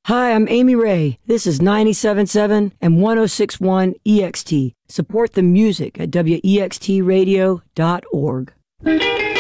Hi, I'm Amy Ray. This is 97.7 and 106.1 EXT. Support the music at wextradio.org.